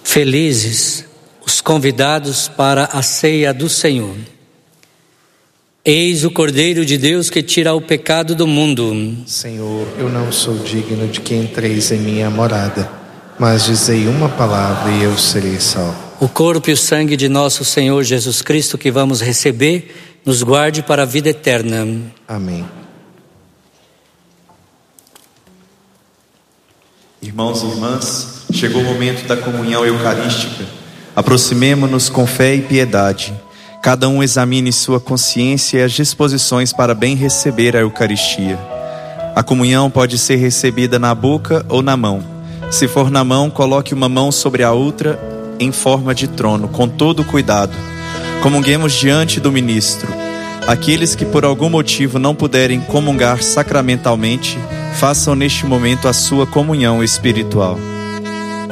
Felizes os convidados para a ceia do Senhor. Eis o Cordeiro de Deus que tira o pecado do mundo. Senhor, eu não sou digno de que entreis em minha morada, mas dizei uma palavra e eu serei salvo. O corpo e o sangue de nosso Senhor Jesus Cristo que vamos receber, nos guarde para a vida eterna. Amém. Irmãos e irmãs, chegou o momento da comunhão eucarística. Aproximemo-nos com fé e piedade. Cada um examine sua consciência e as disposições para bem receber a Eucaristia. A comunhão pode ser recebida na boca ou na mão. Se for na mão, coloque uma mão sobre a outra em forma de trono, com todo cuidado. Comunguemos diante do ministro. Aqueles que por algum motivo não puderem comungar sacramentalmente, façam neste momento a sua comunhão espiritual.